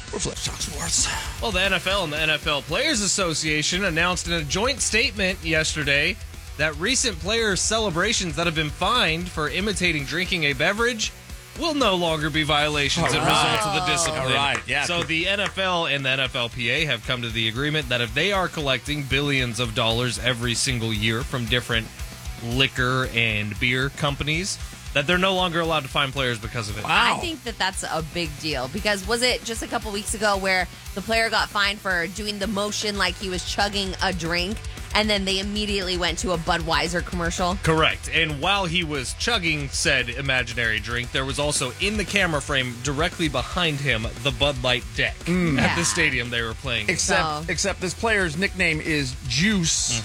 We're Flip Talk Sports. Well, the NFL and the NFL Players Association announced in a joint statement yesterday that recent players' celebrations that have been fined for imitating drinking a beverage will no longer be violations and results of the discipline. All right, yeah. So the NFL and the NFLPA have come to the agreement that if they are collecting billions of dollars every single year from different liquor and beer companies, that they're no longer allowed to fine players because of it. Wow. I think that that's a big deal because was it just a couple weeks ago where the player got fined for doing the motion like he was chugging a drink and then they immediately went to a Budweiser commercial? Correct. And while he was chugging said imaginary drink, there was also in the camera frame directly behind him the Bud Light deck at the stadium they were playing. Except this player's nickname is Juice.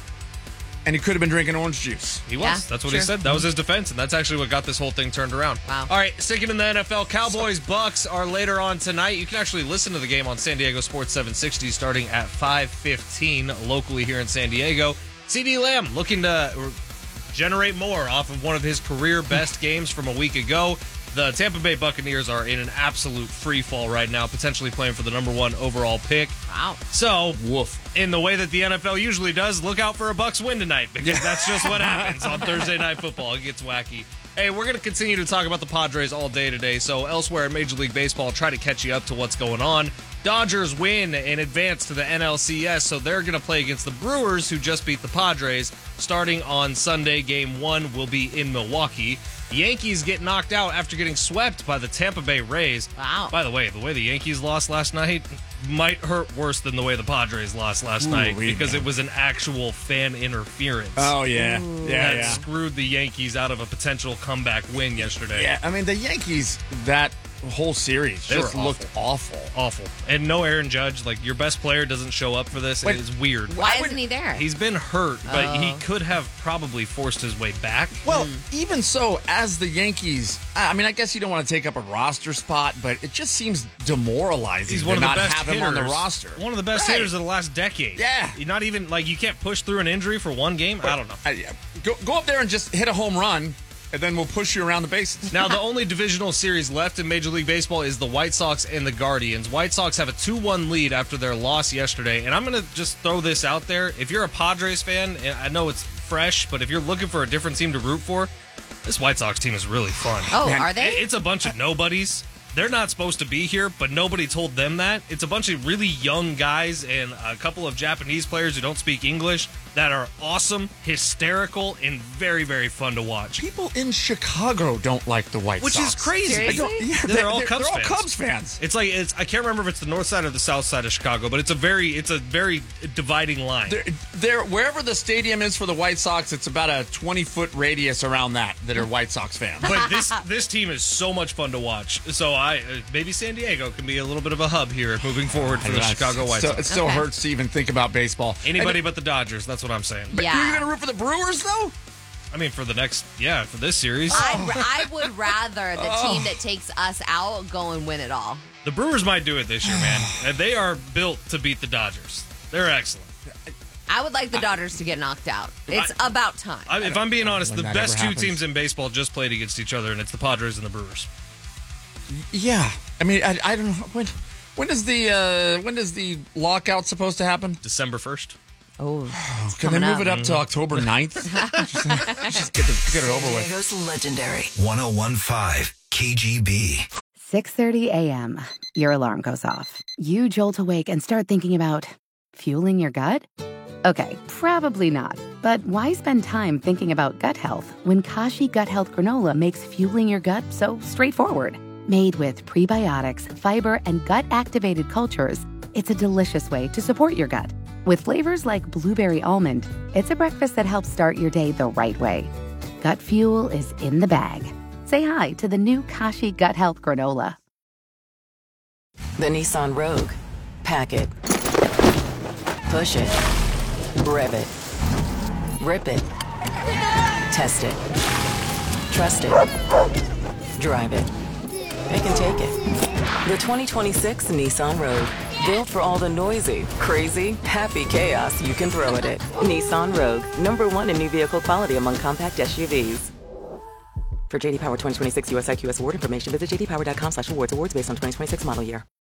And he could have been drinking orange juice. He was. Yeah, That's what sure. he said. That was his defense, and that's actually what got this whole thing turned around. Wow. All right, sticking in the NFL, Cowboys Bucks are later on tonight. You can actually listen to the game on San Diego Sports 760 starting at 5:15 locally here in San Diego. CeeDee Lamb looking to generate more off of one of his career best games from a week ago. The Tampa Bay Buccaneers are in an absolute free fall right now, potentially playing for the number 1 overall pick. Wow. So, Woof. in the way that the NFL usually does, look out for a Bucks win tonight because that's just what happens on Thursday Night Football. It gets wacky. Hey, we're going to continue to talk about the Padres all day today, so elsewhere in Major League Baseball, try to catch you up to what's going on. Dodgers win and advance to the NLCS, so they're going to play against the Brewers, who just beat the Padres. Starting on Sunday, Game 1 will be in Milwaukee. Yankees get knocked out after getting swept by the Tampa Bay Rays. Wow. By the way the Yankees lost last night might hurt worse than the way the Padres lost last night because it was an actual fan interference. Oh, yeah. That screwed the Yankees out of a potential comeback win yesterday. Yeah, I mean, the Yankees, that whole series They just were looked awful. Awful. And no Aaron Judge. Like, your best player doesn't show up for this. Wait, It is weird. Why isn't he there? He's been hurt, but he could have probably forced his way back. Well, even so, as the Yankees, I mean, I guess you don't want to take up a roster spot, but it just seems demoralizing He's one to of the not best have hitters him on the roster. One of the best Right. hitters of the last decade. Yeah. You're not even, like, you can't push through an injury for one game. I don't know. Yeah. Go up there and just hit a home run, and then we'll push you around the bases. Now, the only divisional series left in Major League Baseball is the White Sox and the Guardians. White Sox have a 2-1 lead after their loss yesterday. And I'm going to just throw this out there. If you're a Padres fan, and I know it's fresh, but if you're looking for a different team to root for, this White Sox team is really fun. Oh, Man, are they? It's a bunch of nobodies. They're not supposed to be here, but nobody told them that. It's a bunch of really young guys and a couple of Japanese players who don't speak English that are awesome, hysterical, and very, very fun to watch. People in Chicago don't like the White Which Sox. is crazy. Seriously? Yeah, They're all Cubs they're all fans. Cubs fans. It's like I can't remember if it's the north side or the south side of Chicago, but it's a very dividing line. They're wherever the stadium is for the White Sox, it's about a 20-foot radius around that are White Sox fans. But this team is so much fun to watch. So maybe San Diego can be a little bit of a hub here moving forward for the Chicago White Sox. It still Okay. hurts to even think about baseball. Anybody but the Dodgers. That's what I'm saying. Yeah. You're going to root for the Brewers, though? I mean, for this series, I would rather the team that takes us out go and win it all. the Brewers might do it this year, man. And they are built to beat the Dodgers. They're excellent. I would like the Dodgers to get knocked out. It's about time. If I'm being honest, the When that best ever two happens. teams in baseball just played against each other, and it's the Padres and the Brewers. Yeah. I mean, I don't know. When is the lockout supposed to happen? December 1st. Oh, Can they coming move it up to October 9th? just get it over with. Diego's legendary 101.5 KGB. 6:30 a.m. Your alarm goes off. You jolt awake and start thinking about fueling your gut? Okay, probably not. But why spend time thinking about gut health when Kashi Gut Health Granola makes fueling your gut so straightforward? Made with prebiotics, fiber, and gut-activated cultures, it's a delicious way to support your gut. With flavors like blueberry almond, it's a breakfast that helps start your day the right way. Gut fuel is in the bag. Say hi to the new Kashi Gut Health Granola. The Nissan Rogue. Pack it. Push it. Rev it. Rip it. Test it. Trust it. Drive it. It can take it. The 2026 Nissan Rogue. Built for all the noisy, crazy, happy chaos you can throw at it. Nissan Rogue. #1 in new vehicle quality among compact SUVs. For JD Power 2026 US IQS award information, visit jdpower.com/awards. Awards based on 2026 model year.